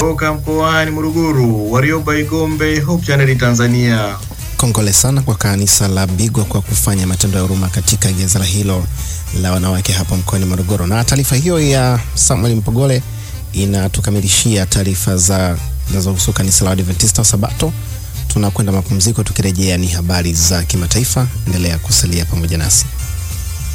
kutoka mkoani Morogoro, Warioba Igombe, Hope Channel Tanzania. Kongole sana kwa kanisa la Bigwa kwa kufanya matendo ya huruma katika gereza hilo la wanawake hapa mkoani Morogoro. Na taarifa hiyo ya Samuel Mpogole inatukamilishia taarifa zinazohusu kanisa la Adventista wa Sabato. Tunakwenda mapumziko, tukirejea ni habari za kimataifa. Endelea kusalia pamoja nasi.